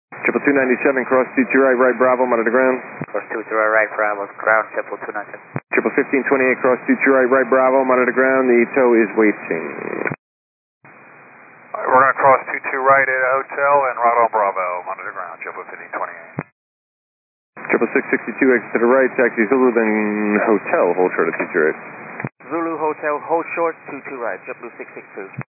Triple 297, cross 22 right, right Bravo, monitor ground. Cross 22 right, Bravo, ground, triple 297. Triple 1528, cross 22 right, right Bravo, monitor ground. The tow is waiting. Alright, we're going to cross 22 right at hotel and right on Bravo, monitor ground, triple 1528. Triple 662, exit to the right, taxi Zulu, then hotel, hold short at 22 right. Zulu Hotel, hold short, 22 right, triple 662.